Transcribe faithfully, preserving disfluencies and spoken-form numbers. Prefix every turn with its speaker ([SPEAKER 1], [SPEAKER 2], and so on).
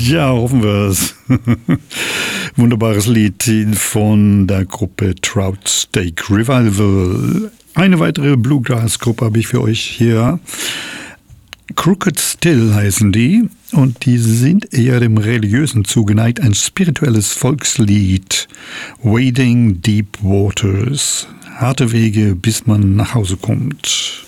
[SPEAKER 1] Ja, hoffen wir es. Wunderbares Lied von der Gruppe Trout Steak Revival. Eine weitere Bluegrass-Gruppe habe ich für euch hier. Crooked Still heißen die und die sind eher dem Religiösen zugeneigt. Ein spirituelles Volkslied. Wading Deep Waters. Harte Wege, bis man nach Hause kommt.